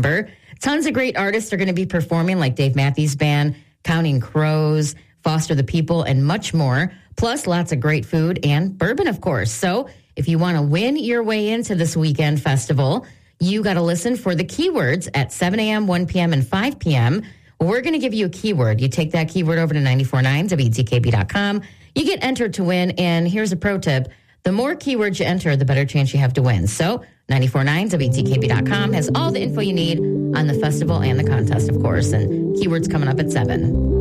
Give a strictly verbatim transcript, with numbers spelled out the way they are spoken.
September. Tons of great artists are going to be performing, like Dave Matthews Band, Counting Crows, Foster the People, and much more. Plus, lots of great food and bourbon, of course. So if you want to win your way into this weekend festival, you got to listen for the keywords at seven a.m., one p.m., and five p.m. We're going to give you a keyword. You take that keyword over to ninety-four point nine W T K B dot com. You get entered to win, and here's a pro tip. The more keywords you enter, the better chance you have to win. So ninety-four point nine W T K B dot com has all the info you need on the festival and the contest, of course, and keywords coming up at seven.